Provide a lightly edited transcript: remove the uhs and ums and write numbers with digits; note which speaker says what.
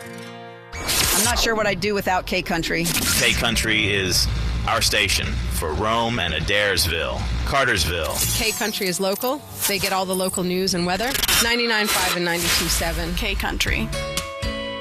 Speaker 1: I'm not sure what I'd do without K-Country.
Speaker 2: K-Country is our station for Rome and Adairsville, Cartersville.
Speaker 3: K-Country is local. They get all the local news and weather. 99.5 and 92.7.
Speaker 4: K-Country.